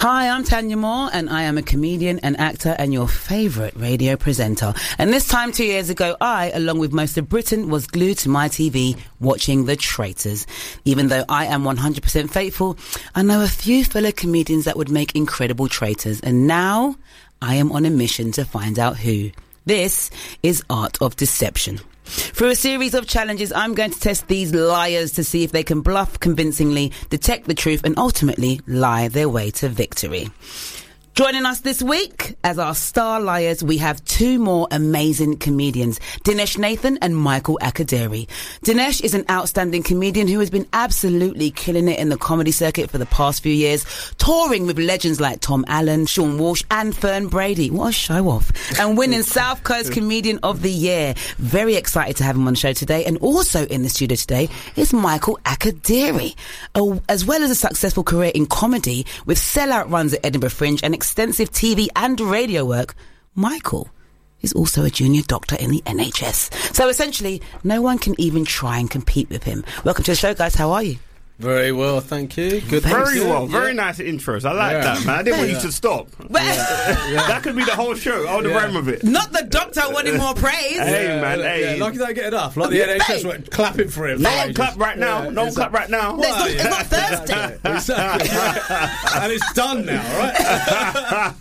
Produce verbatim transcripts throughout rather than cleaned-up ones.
Hi, I'm Tanya Moore, and I am a comedian and actor and your favourite radio presenter. And this time two years ago, I, along with most of Britain, was glued to my T V watching The Traitors. Even though I am one hundred percent faithful, I know a few fellow comedians that would make incredible traitors. And now I am on a mission to find out who. This is Art of Deception. Through a series of challenges, I'm going to test these liars to see if they can bluff convincingly, detect the truth, and ultimately lie their way to victory. Joining us this week as our star liars, we have two more amazing comedians, Dinesh Nathan and Michael Akaderi. Dinesh is an outstanding comedian who has been absolutely killing it in the comedy circuit for the past few years, touring with legends like Tom Allen, Sean Walsh and Fern Brady. What a show off. And winning South Coast Comedian of the Year. Very excited to have him on the show today. And also in the studio today is Michael Akaderi, as well as a successful career in comedy with sellout runs at Edinburgh Fringe and extensive T V and radio work. Michael is also a junior doctor in the N H S. So essentially, no one can even try and compete with him. Welcome to the show, guys. How are you? Very well, thank you. Good. Very thanks. well. Very yeah. nice intros. I like yeah. that, man. I didn't yeah. want you to stop. Yeah. Yeah. That could be the whole show. I would have yeah. ran with it. Not the doctor wanting more praise. Hey, yeah, man. Yeah, hey. yeah. Like they get enough. Like the Yeah. N H S were clapping for him. No for one ages. clap right now. Yeah, no one clap right now. It's not, it's not Thursday. Exactly. exactly. Right. And it's done now,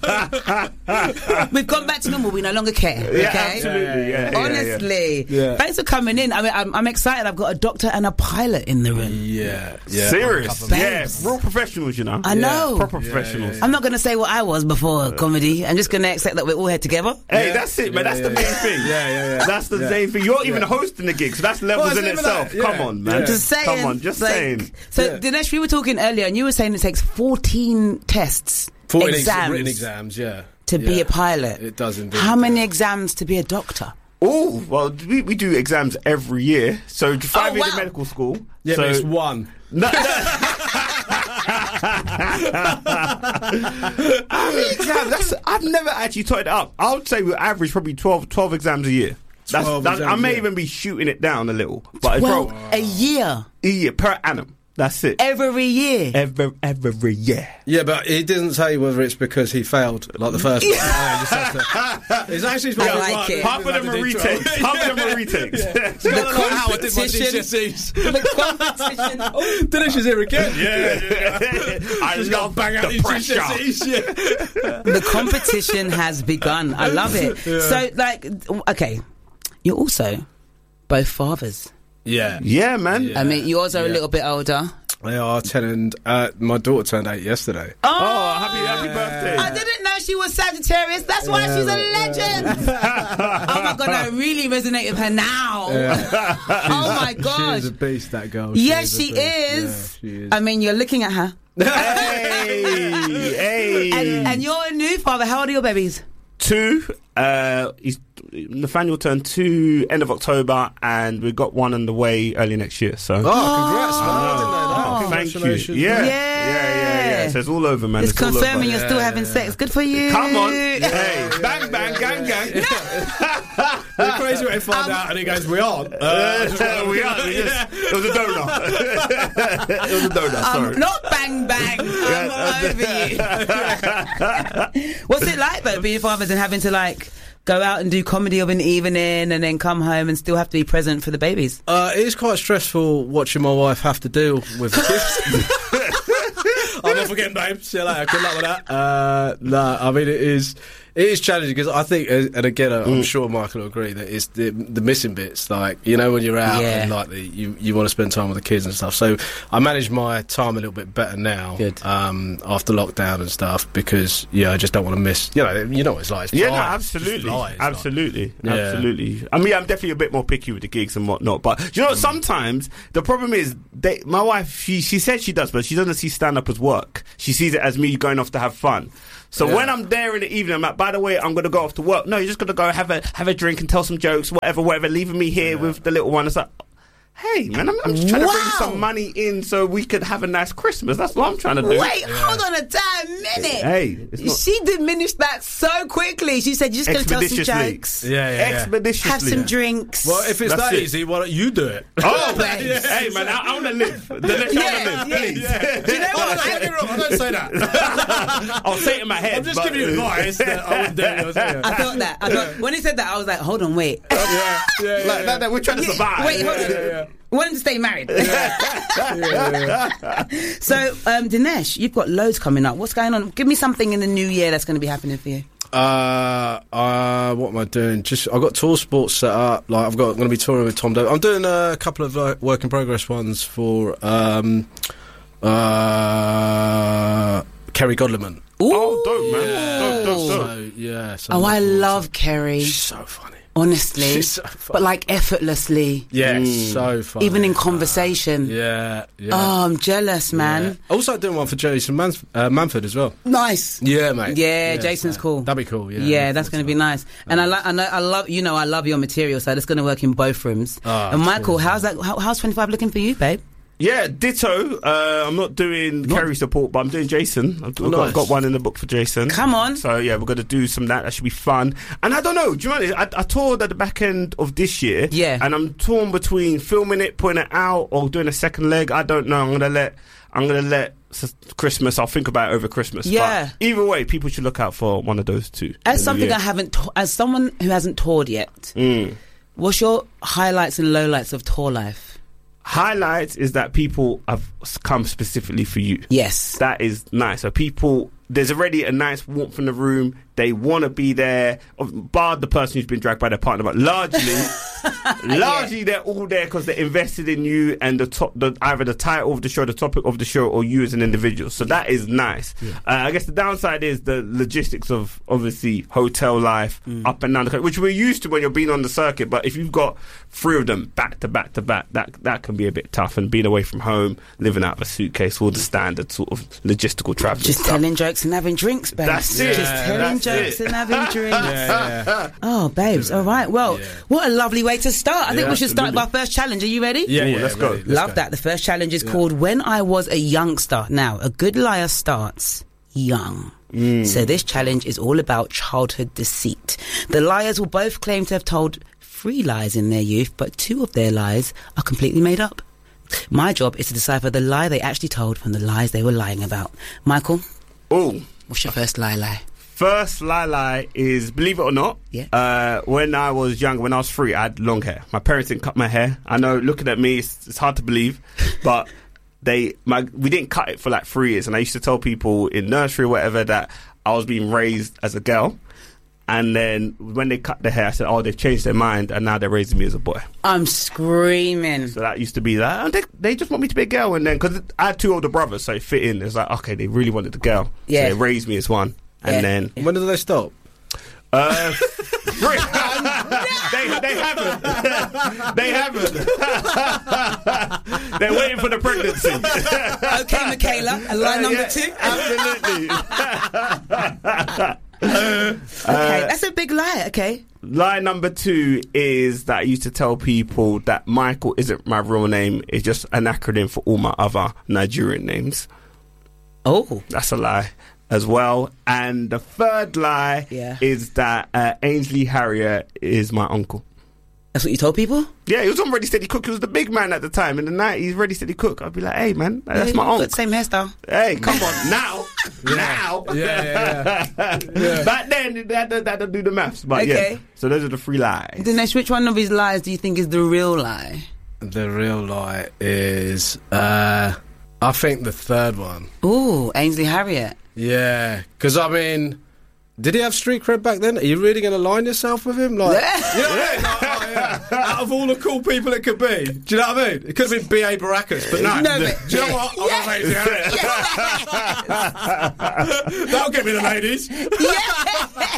right? We've gone back to normal. We no longer care. Okay? Yeah, absolutely. Yeah, yeah, Honestly. Yeah, yeah. Thanks for coming in. I mean, I'm, I'm excited. I've got a doctor and a pilot in the room. Yeah. yeah. Serious. Yeah. Babes. Real professionals, you know. I know. Proper Yeah, professionals. yeah, yeah. I'm not going to say what I was before comedy. I'm just going to accept that we're all here together. Hey, Yeah. that's it, man. Yeah, that's yeah, the main yeah. thing. Yeah, yeah, yeah. That's the Yeah. main thing. You're even Yeah. hosting the gig, so that's levels Well, in it's even itself. that, yeah. Come on, man. Yeah. Just saying. Come on, just like, saying. So, Yeah. Dinesh, we were talking earlier, and you were saying it takes fourteen tests, fourteen ex- exams, written exams, yeah. to yeah. be a pilot. It does indeed. How many exams to be a doctor? Oh, well, we, we do exams every year. So five Oh, years wow. of medical school. Yeah, so, but it's one. No, no. How many exams? That's, I've never actually totted it up. I would say we average probably twelve, twelve exams a year. That's, twelve that's, I exams, may yeah. even be shooting it down a little. But Well, it's a year. a year per annum. That's it. Every year. Every, every year. Yeah, but he didn't say whether it's because he failed, like the first one. Yeah, he just has to- It's actually supposed I to be like one. it. Half of them are retakes. Half of them are retakes. It's kind of like how I did my competition- G C S Es. The competition. Oh, Dinesh is here again. Yeah, yeah. I Just love gotta bang out the these pressure. G C S Es. Yeah. the competition has begun. I love it. Yeah. So, like, okay, you're also both fathers. Yeah. Yeah, man. Yeah. I mean, yours are a Yeah. little bit older. They are ten and uh, my daughter turned eight yesterday. Oh, happy happy birthday. I didn't know she was Sagittarius. That's why Yeah, she's a yeah. legend. Oh my God, I really resonate with her now. Oh my She God. is a beast, that girl. Yes, a she beast. is. Yeah, she is. I mean, you're looking at her. Hey, hey. And, and you're a new father. How old are your babies? Two. Uh, he's, Nathaniel turned two end of October, and we got one on the way early next year. So, Oh, congrats, man. I didn't know that. Oh, thank you. Congratulations. Yeah. Yeah. yeah, yeah, yeah. So it's all over, man. It's, It's all confirming over. you're still Yeah, having yeah. sex. Good for you. Come on. Hey, bang, bang, gang, gang. The crazy way to find Um, out, and he goes, "We aren't." Uh, we are. We just, it was a donut. It was a donut. Um, Sorry. not bang bang. I'm all over you. What's it like though, being fathers and having to like go out and do comedy of an evening and then come home and still have to be present for the babies? Uh, it is quite stressful watching my wife have to deal with kids. I'm not forgetting, babe. See you later. Good luck with that. Uh, no, I mean, it is it is challenging because I think, uh, and again, I'm Mm. sure Michael will agree, that it's the, the missing bits. Like, you know, when you're out Yeah. and like the, you, you want to spend time with the kids and stuff. So I manage my time a little bit better now. Good. Um, after lockdown and stuff because, yeah, I just don't want to miss, you know, you know what it's like. It's Yeah, no, flies. It's absolutely, flies, like. absolutely, Yeah. absolutely. I mean, I'm definitely a bit more picky with the gigs and whatnot. But do you know, what? Sometimes the problem is, they, my wife, she she said she does, but she doesn't see stand up as work. She sees it as me going off to have fun. So Yeah. when I'm there in the evening, I'm like, by the way, I'm going to go off to work. No, you're just going to go have a have a drink and tell some jokes, whatever, whatever, leaving me here Yeah. with the little one. It's like, hey, man, I'm, I'm just trying Wow. to bring some money in so we could have a nice Christmas. That's what I'm trying to do. Wait, hold on a damn minute. Hey, it's not She diminished that so quickly. She said, you're just going to tell some expeditiously. jokes, Yeah, yeah, yeah. Expeditiously. have some drinks. Well, if it's That's that it. easy, why don't you do it? Oh, Babes. hey, man, I, I want to live. The next Yeah, I want to live, yeah. please. Do you know what? Don't get me wrong, I don't say that. I'll say it in my head. I'm just but- giving you advice that I wouldn't do it. Yeah, I thought that. I thought, when he said that, I was like, hold on, wait. yeah, yeah, yeah. Like, that, that we're trying to survive. Wait, hold on. Yeah, yeah. Wanting to stay married. Yeah, yeah. So, um, Dinesh, you've got loads coming up. What's going on? Give me something in the new year that's going to be happening for you. Uh, uh, what am I doing? Just I've got tour sports set up. Like I've got, I'm going to be touring with Tom Davis. I'm doing a couple of like, work in progress ones for um, uh, Kerry Godliman. Oh, dope, man. Dope, dope, dope. So yeah. So Oh, I'm I looking forward love to- Kerry. She's so funny. Honestly. She's so funny. But like effortlessly. Yeah, it's so funny. Even in conversation. Yeah, yeah. Oh, I'm jealous, man. Yeah. Also doing one for Jason Mans- uh, Manford as well. Nice. Yeah, mate. Yeah, Jason's so cool. That'd be cool. Yeah, Yeah, that's going to be nice. And I, li- I know, I love, you know, I love your material, so it's going to work in both rooms. Oh, and Michael, cool. how's that? How, how's twenty-five looking for you, babe? Yeah, ditto. Uh, I'm not doing Kerry support, but I'm doing Jason. I've, Oh, I've got, nice. got one in the book for Jason. Come on. So yeah, we're going to do some of that. That should be fun. And I don't know. Do you know what? I, I toured at the back end of this year. Yeah. And I'm torn between filming it, putting it out, or doing a second leg. I don't know. I'm going to let. I'm going to let s- Christmas. I'll think about it over Christmas. Yeah. But either way, people should look out for one of those two. As in the something year. I haven't, t- as someone who hasn't toured yet, Mm. what's your highlights and lowlights of tour life? Highlights is that people have come specifically for you. Yes. That is nice. So people, there's already a nice warmth in the room. They want to be there. Bar the person who's been dragged by their partner, but largely, largely they're all there because they're invested in you and the top, the, either the title of the show, the topic of the show, or you as an individual. So that is nice. Yeah. Uh, I guess the downside is the logistics of obviously hotel life mm. up and down the country, which we're used to when you're being on the circuit. But if you've got three of them back to back to back, that that can be a bit tough. And being away from home, living out of a suitcase, all the standard sort of logistical travel. Just stuff. telling jokes and having drinks, babe. That's it. Just Yeah, telling that's jokes it. and having drinks. Yeah, yeah. Oh, babes. All right. Well, Yeah. what a lovely way to start. I think Yeah, we should start with our absolutely. first challenge. Are you ready? Yeah, Ooh, yeah, let's go. ready, Love that. The first challenge is called When I Was a Youngster. Now, a good liar starts young. So this challenge is all about childhood deceit. The liars will both claim to have told three lies in their youth, but two of their lies are completely made up. My job is to decipher the lie they actually told from the lies they were lying about. Michael, Oh. what's your first lie lie? First lie lie is, believe it or not, Yeah. uh, when I was young, when I was three, I had long hair. My parents didn't cut my hair. I know, looking at me, it's, it's hard to believe, but they, my, we didn't cut it for like three years. And I used to tell people in nursery or whatever that I was being raised as a girl. And then when they cut the hair, I said, oh, they've changed their mind and now they're raising me as a boy. I'm screaming. So that used to be that. And they, they just want me to be a girl. And then, because I had two older brothers, so it fit in. It's like, okay, they really wanted the girl. Yeah. So they raised me as one. And Yeah. then... When did they stop? Uh, they, they haven't. They haven't. They're waiting for the pregnancy. Okay, Michaela, a lie Uh, number yeah, two. Absolutely. Okay, that's a big lie. Okay. Lie number two is that I used to tell people that Michael isn't my real name. It's just an acronym for all my other Nigerian names. Oh. That's a lie as well. And the third lie Yeah. is that uh, Ainsley Harrier is my uncle. That's what you told people? Yeah, he was on Ready Steady Cook. He was the big man at the time. In the nineties, Ready Steady Cook. I'd be like, hey, man, that's Yeah, my you've uncle. got the same hairstyle. Hey, come on, now. Now. Yeah, yeah, yeah. Back then, they had to, they had to do the maths. But Okay. yeah, so those are the three lies. Dinesh, which one of his lies do you think is the real lie? The real lie is, uh, I think the third one. Ooh, Ainsley Harriet. Yeah, because I mean, did he have street cred back then? Are you really going to line yourself with him? Like, you know what I mean? Like, oh, yeah. Out of all the cool people it could be, do you know what I mean? It could have been B A Baracus, but no. No, but- do you know what? I'm Yes. amazing. That'll get me the ladies. Yeah.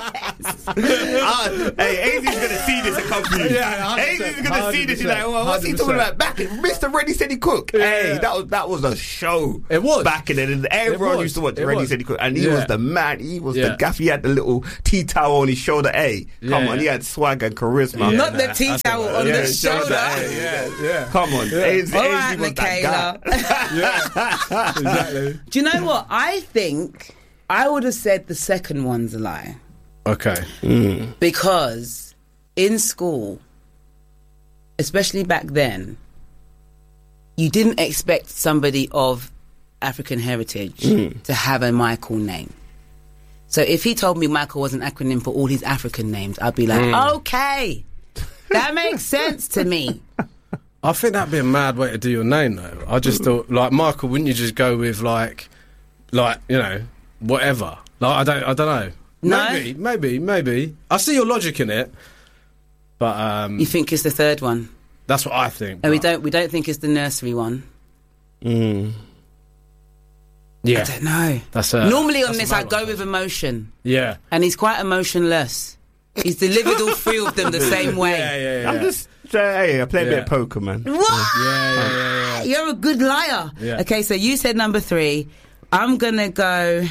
uh, hey, Azy's gonna see this and come to you. Yeah, Azy's gonna see this. He's like, well, what's he talking about? Back in Mister Ready Steady Cook. Yeah, hey, yeah. that was that was a show. It was back in it. Everyone was. used to watch It Ready was. Steady Cook, and he Yeah. was the man. He was Yeah. the gaff. He had the little tea towel on his shoulder. Hey, come Yeah, on, yeah. he had swag and charisma. Yeah, Not nah, the tea I think towel that- on Yeah, the shoulder. Hey, yeah, yeah. Come on, Azy, All Azy right, was Michaela. that Yeah, exactly. Do you know what? I think I would have said the second one's a lie. Okay. Because in school, especially back then, you didn't expect somebody of African heritage to have a Michael name. So if he told me Michael was an acronym for all his African names, I'd be like, okay, that makes sense to me. I think that'd be a mad way to do your name, though. I just thought, like, Michael, wouldn't you just go with, like, like, you know, whatever? Like, I don't, I don't know. No? Maybe, maybe, maybe. I see your logic in it, but um, You think it's the third one? that's what I think. And we but- don't we don't think it's the nursery one. Mm. Yeah, I don't know. that's a, Normally on that's a this, mad I go one. with emotion, Yeah, and he's quite emotionless. He's delivered all three of them the same way. yeah, yeah, yeah. I'm just uh, hey, I play a bit Yeah. of poker, man. What? yeah, yeah, yeah, yeah. You're a good liar. Yeah. Okay, so you said number three. I'm gonna go.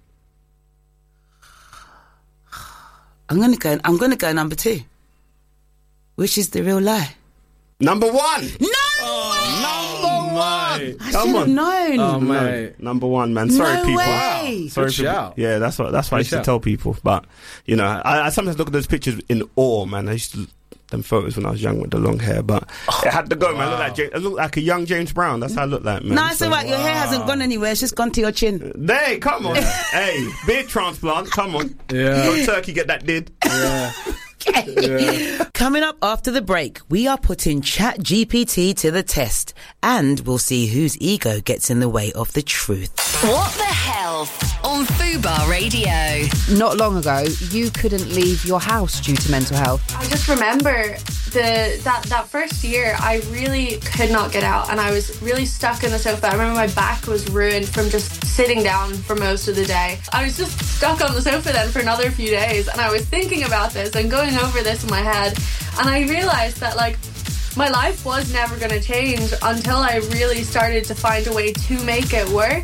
I'm gonna go. I'm gonna go number two, which is the real lie. Number one. No, Oh, mate. I come should have on. known. Oh, No, mate. number one, man. Sorry, No people. way. Sorry, Good people. shout. Yeah, that's what. That's what I Good used to shout. tell people. But you know, I, I sometimes look at those pictures in awe, man. I used to them photos when I was young with the long hair, but it had to go, man. I look like James, I look like a young James Brown. That's how I look like, man. No, it's So- all right. Your hair hasn't gone anywhere. It's just gone to your chin. Hey, come on. Hey, beard transplant. Come on. Yeah. Go Turkey, get that did. Yeah. Coming up after the break, we are putting Chat G P T to the test, and we'll see whose ego gets in the way of the truth. What the Health on Fubar Radio. Not long ago, you couldn't leave your house due to mental health. I just remember the that, that first year I really could not get out, and I was really stuck in the sofa. I remember my back was ruined from just sitting down for most of the day. I was just stuck on the sofa then for another few days, and I was thinking about this and going over this in my head, and I realised that like my life was never going to change until I really started to find a way to make it work.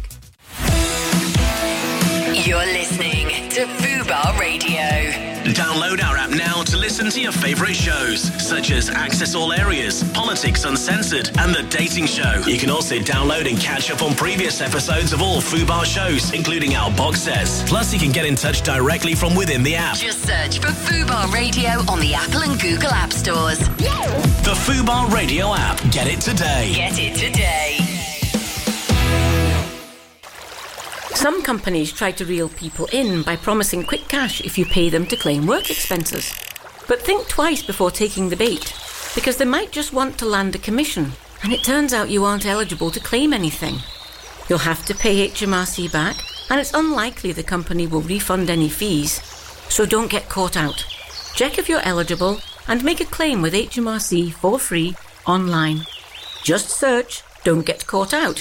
You're listening to Fubar Radio. Download our app now to listen to your favourite shows, such as Access All Areas, Politics Uncensored, and The Dating Show. You can also download and catch up on previous episodes of all Fubar shows, including our box sets. Plus, you can get in touch directly from within the app. Just search for Fubar Radio on the Apple and Google App Stores. The Fubar Radio app. Get it today. Get it today. Some companies try to reel people in by promising quick cash if you pay them to claim work expenses. But think twice before taking the bait, because they might just want to land a commission, and it turns out you aren't eligible to claim anything. You'll have to pay H M R C back, and it's unlikely the company will refund any fees. So don't get caught out. Check if you're eligible and make a claim with H M R C for free online. Just search "Don't Get Caught Out."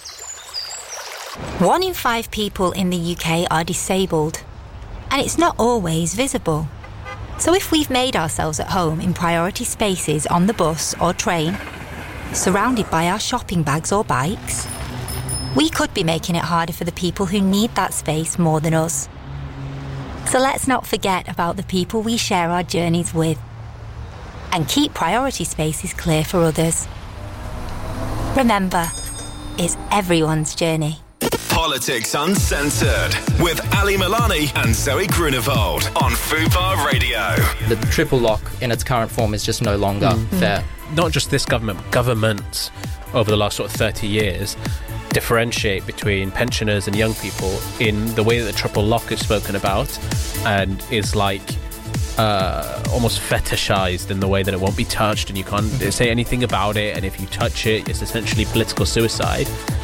One in five people in the U K are disabled, and it's not always visible. So if we've made ourselves at home in priority spaces on the bus or train, surrounded by our shopping bags or bikes, we could be making it harder for the people who need that space more than us. So let's not forget about the people we share our journeys with, and keep priority spaces clear for others. Remember, it's everyone's journey. Politics Uncensored with Ali Milani and Zoe Grunewald on Fubar Radio. The triple lock in its current form is just no longer Mm. fair. Not just this government, governments over the last sort of thirty years differentiate between pensioners and young people in the way that the triple lock is spoken about, and is like uh, almost fetishized in the way that it won't be touched and you can't say anything about it, and if you touch it, it's essentially political suicide.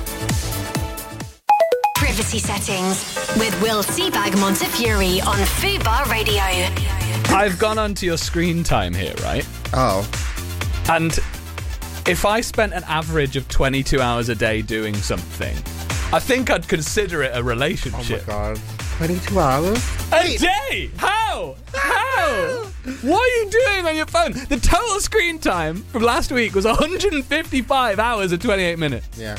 Privacy settings with Will Seabag Montefiore on Fubar Radio. I've gone onto your screen time here, right? Oh. And if I spent an average of twenty-two hours a day doing something, I think I'd consider it a relationship. Oh my god. twenty-two hours? A day? How? How? What are you doing on your phone? The total screen time from last week was one hundred fifty-five hours and twenty-eight minutes. Yeah.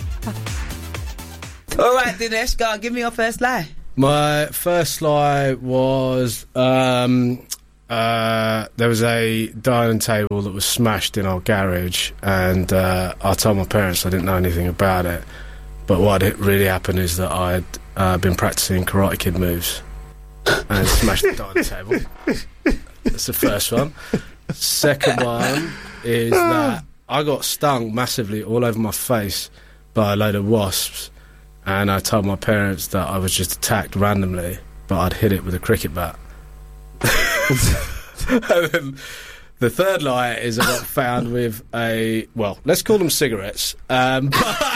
All right, Dinesh, go on, give me your first lie. My first lie was um, uh, there was a dining table that was smashed in our garage, and uh, I told my parents I didn't know anything about it. But what had really happened is that I'd uh, been practicing Karate Kid moves and smashed the dining table. That's the first one. Second one is that I got stung massively all over my face by a load of wasps. And I told my parents that I was just attacked randomly, but I'd hit it with a cricket bat. And then the third lie is I got found with a, well, let's call them cigarettes. Um,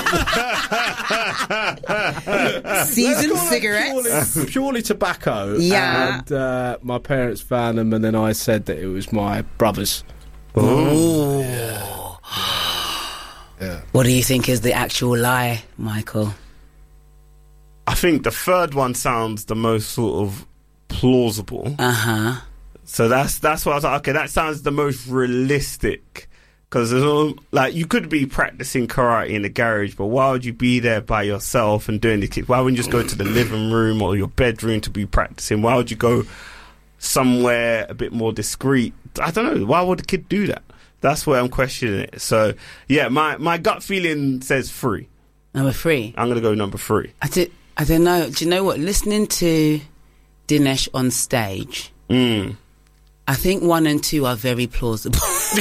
Seasoned cigarettes? Purely, purely tobacco. Yeah. And uh, my parents found them, and then I said that it was my brother's. Ooh. Yeah. Yeah. What do you think is the actual lie, Michael? I think the third one sounds the most sort of plausible. Uh-huh. So that's that's what I was like, okay, that sounds the most realistic. Because like you could be practicing karate in the garage, but why would you be there by yourself and doing the kick? Why wouldn't you just go to the living room or your bedroom to be practicing? Why would you go somewhere a bit more discreet? I don't know. Why would a kid do that? That's where I'm questioning it. So, yeah, my, my gut feeling says three. Number three? I'm going to go number three. I, did, I don't know. Do you know what? Listening to Dinesh on stage, mm. I think one and two are very plausible.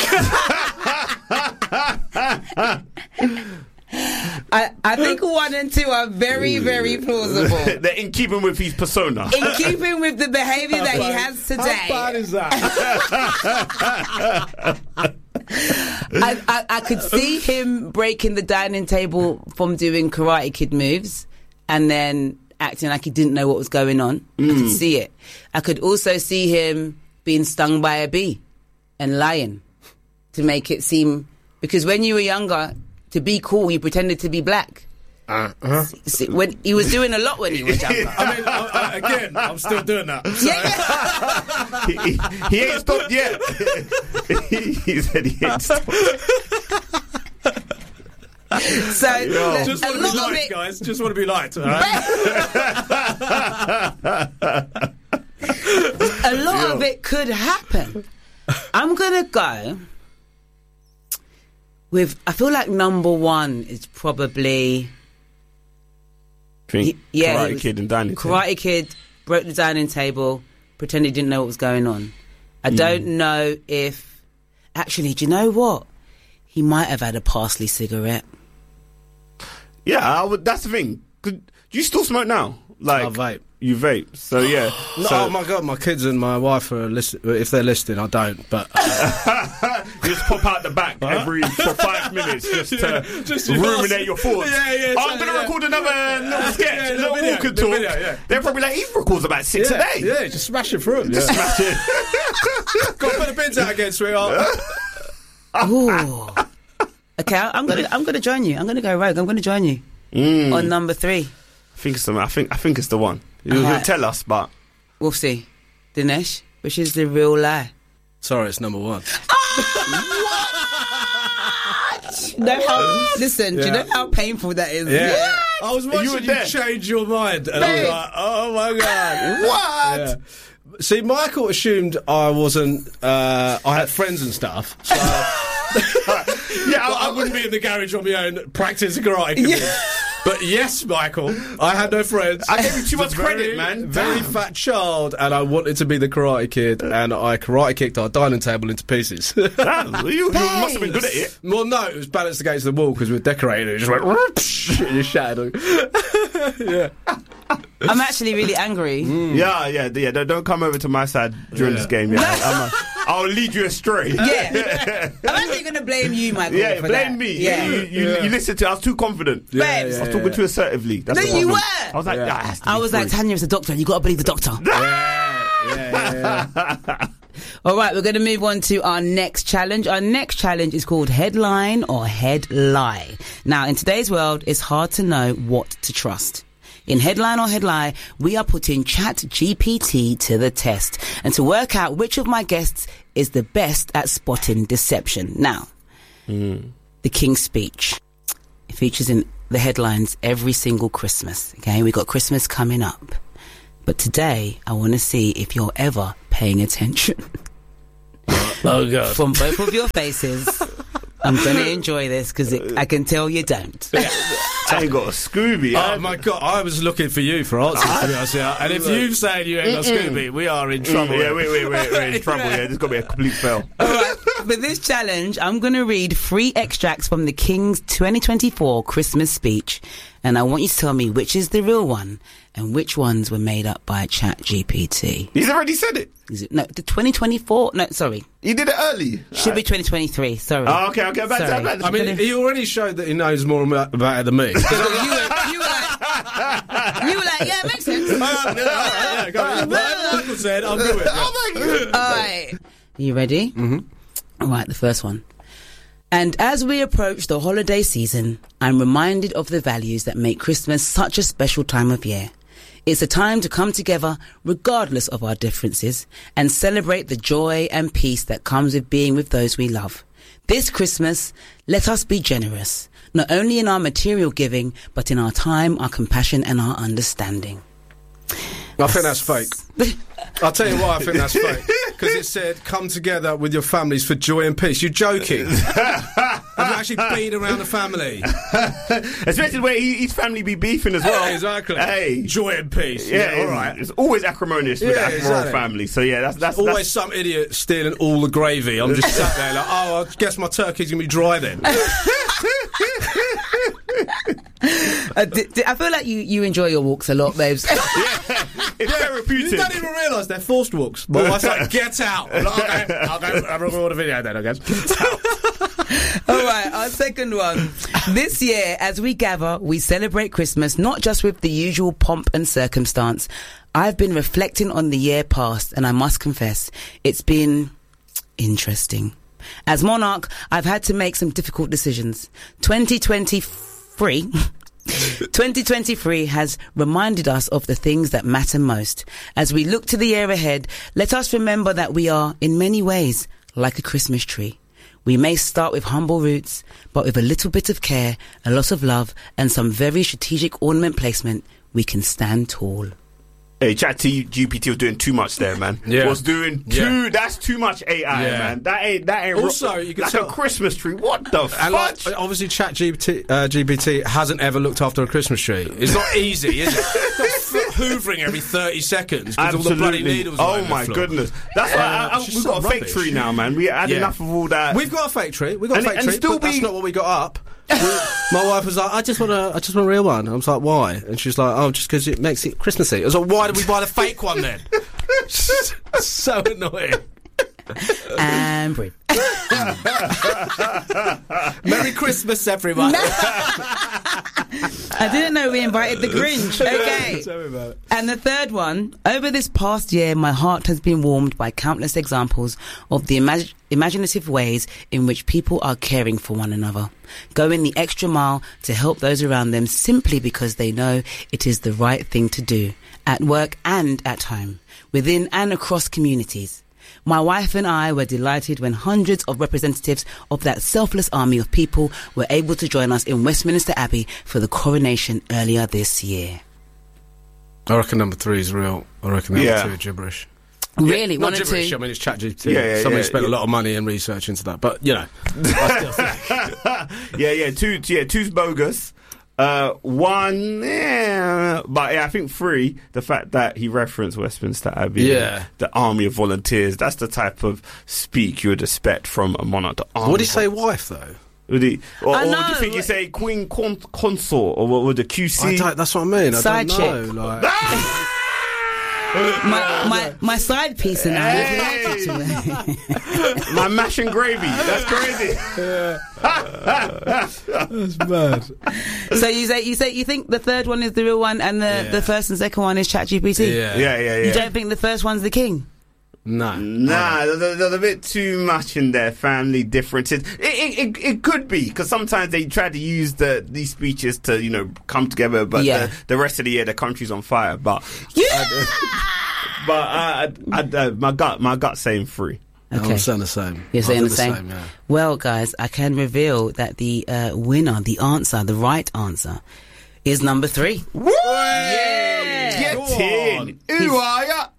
I, I think one and two are very, very plausible. They're in keeping with his persona. In keeping with the behaviour that he has today. How bad is that? I, I, I could see him breaking the dining table from doing Karate Kid moves and then acting like he didn't know what was going on. Mm. I could see it. I could also see him being stung by a bee and lying to make it seem... Because when you were younger, to be cool, you pretended to be black. Uh, uh-huh. See, when he was doing a lot when he was younger. I mean, I, I, again, I'm still doing that. So. Yeah. he, he, he ain't stopped yet. he, he said he ain't stopped. So, Yo. a Just want to lot be of liked, it, guys. Just want to be liked. All right? a lot Yo. of it could happen. I'm gonna go with. I feel like number one is probably. Think He- yeah, Karate he was- Kid and dining table. Karate Kid broke the dining table, pretended he didn't know what was going on. I Mm. don't know if... Actually, do you know what? He might have had a parsley cigarette. Yeah, I would, that's the thing. Could, do you still smoke now? Like I vape. You vape. So, yeah. No, so, oh my god, my kids and my wife are listen- if they're listening, I don't. But uh, you just pop out the back every for five minutes just to Yeah, just ruminate ask- your thoughts. Yeah, yeah, oh, I'm so, going to yeah. record another little sketch, Yeah, a little video, walk and the talk. video, yeah. They're probably like, he records about six yeah, a day. yeah, just smash it through. Yeah. Smash it. Go put the bins out again, sweetheart. Ooh. Okay, I- I'm gonna I'm gonna join you. I'm gonna go rogue. I'm gonna join you Mm. on number three. I think it's the. I think. I think it's the one. You'll, Alright. you'll tell us, but We'll see. Dinesh, which is the real lie? Sorry, it's number one. know how, listen, do you Yeah. know how painful that is? Yeah. I was You watching were you, there. change your mind. And I was Babe. like, oh my God. what? Yeah. See, Michael assumed I wasn't, uh, I had friends and stuff. So Yeah, I, I wouldn't be in the garage on my own practicing karate. But yes, Michael, I had no friends. I gave you too I was much a credit, very, man. Very Damn. fat child, and I wanted to be the Karate Kid, and I karate kicked our dining table into pieces. Damn, you, you must have been good at it. Well, no, it was balanced against the wall because we were decorating it. It just went, and you shattered. Yeah. I'm actually really angry. Yeah, yeah, yeah. Don't, don't come over to my side during Yeah. this game. Yeah, I'm a, I'll lead you astray. Yeah. I'm actually going to blame you, Michael. Yeah, for blame that. me. Yeah. You, you, Yeah. you listened to. I was too confident. Babes. I was talking too assertively. That's No, the you problem. were. I was like, Yeah. yeah, it has to I be was like, free. Tanya's a doctor. You got to believe the doctor. Yeah, yeah, yeah. All right, we're going to move on to our next challenge. Our next challenge is called Headline or Head Lie. Now, in today's world, it's hard to know what to trust. In Headline or Head Lie, we are putting Chat G P T to the test and to work out which of my guests is the best at spotting deception. Now, mm. the King's Speech. It features in the headlines every single Christmas. Okay, we got Christmas coming up. But today, I want to see if you're ever paying attention. Oh, God. From both of your faces, I'm going to enjoy this because I can tell you don't. I ain't got a Scooby. Oh, my God. I was looking for you for answers, to be honest. Yeah. And if you've said you ain't got Scooby, we are in trouble. Yeah, wait, wait, wait. We're in trouble. Yeah, there's got to be a complete fail. All right. For this challenge, I'm going to read three extracts from the King's twenty twenty-four Christmas speech. And I want you to tell me which is the real one and which ones were made up by Chat G P T. He's already said it. Is it no, the twenty twenty-four? No, sorry. He did it early. Should right. be twenty twenty-three, sorry. Oh, okay, okay. Back sorry. to that. I mean, he already showed that he knows more about, about it than me. you, were, you, were like, you were like, yeah, it makes sense. Uh, no, yeah, go on. Whatever Michael said, I'll do it. Yeah. Oh, my God. All right. Are you ready? Mm-hmm. All right, the first one. And as we approach the holiday season, I'm reminded of the values that make Christmas such a special time of year. It's a time to come together regardless of our differences and celebrate the joy and peace that comes with being with those we love. This Christmas, let us be generous, not only in our material giving, but in our time, our compassion and our understanding. I think that's fake. I'll tell you why I think that's fake. Because it said, come together with your families for joy and peace. You're joking. Have you actually been around the family? Especially where he, his family be beefing as well. Yeah, exactly. Hey. Joy and peace. Yeah, Yeah, all right. It's always acrimonious with Yeah, the Acrimonious exactly. family. So, yeah, that's... that's Always that's, some idiot stealing all the gravy. I'm just sat there like, oh, I guess my turkey's going to be dry then. Uh, d- d- I feel like you, you enjoy your walks a lot, babes. yeah, it's Yeah, therapeutic. You don't even realise they're forced walks. My wife's like, get out. I'm like, okay, I'll go, I'll record a video then, I guess. All right, our second one. This year, as we gather, we celebrate Christmas not just with the usual pomp and circumstance. I've been reflecting on the year past, and I must confess, it's been interesting. As monarch, I've had to make some difficult decisions. twenty twenty-three twenty twenty-three has reminded us of the things that matter most. As we look to the year ahead, let us remember that we are, in many ways, like a Christmas tree. We may start with humble roots, but with a little bit of care, a lot of love, and some very strategic ornament placement, we can stand tall. Hey, Chat G P T was doing too much there, man. Yeah. Was doing too. Yeah. That's too much A I, Yeah. man. That ain't. That ain't. Also, ro- you can like tell- a Christmas tree. What the And like, fudge? obviously, Chat G P T, uh, G P T hasn't ever looked after a Christmas tree. It's not easy, is it? It's not hoovering every thirty seconds because all the bloody needles are Oh over my the floor. goodness. That's why I, I, it's just we've got a so fake rubbish. tree now, man. We had Yeah. enough of all that. We've got a fake tree. We've got And- a fake and tree, still but that's be- not what we got up. We, my wife was like, I just want a, I just want a real one. I was like, why? And she's like, oh, just because it makes it Christmassy. I was like, why did we buy the fake one then? So annoying. And breathe. Merry Christmas, everyone. I didn't know we invited the Grinch. Okay. Tell me about it. And the third one, over this past year, my heart has been warmed by countless examples of the imag- imaginative ways in which people are caring for one another, going the extra mile to help those around them simply because they know it is the right thing to do, at work and at home, within and across communities. My wife and I were delighted when hundreds of representatives of that selfless army of people were able to join us in Westminster Abbey for the coronation earlier this year. I reckon number three is real. I reckon number Yeah. two are gibberish. Really? Not One or gibberish, two? I mean, it's Chat G P T. Yeah, yeah, Somebody yeah, spent yeah. a lot of money and research into that. But, you know, I still think. yeah, yeah. Two, yeah. Two's bogus. Uh, one, yeah, but yeah, I think three. The fact that he referenced Westminster Abbey, Yeah. the army of volunteers. That's the type of speak you would expect from a monarch. The army What did he of say, wife, though? Would he, or, I or know, do you think you like- say Queen con- Consort, or what would the Q C? I don't, that's what I mean. I Side don't know. chick. Like, My, my, my side piece and I. Hey! would you like it to- My mash and gravy. That's crazy. that's bad. So you say you say you think the third one is the real one and the, Yeah. the first and second one is Chat G P T? Yeah. Yeah, yeah, yeah. You don't think the first one's the king? No. Nah, there's, there's a bit too much in there, family differences. It it, it, it could be, because sometimes they try to use the these speeches to, you know, come together, but Yeah. the, the rest of the year the country's on fire. But Yeah! I, but I, I, I, I, my gut, my gut's saying three. Okay. I'm saying the same. You're I saying the think same? yeah. Well, guys, I can reveal that the uh, winner, the answer, the right answer, is number three. Woo! Yeah! Get in! Who are ya?